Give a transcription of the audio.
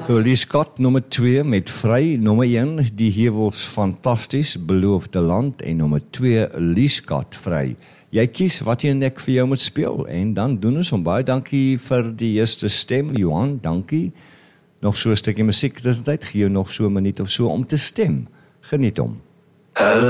So, Lee Scott, nummer 2 met Vry, nummer 1, Die Heuwels Fantasties, Beloofde Land, en nummer 2, Lee Scott, Vry. Jy kies wat jy en ek vir jou moet speel, en dan doen ons om. Baie dankie vir die eerste stem, Johan, dankie. Nog so 'n stukkie musiek tussentyd, gee jou nog so 'n minuut of so om te stem. Geniet hom.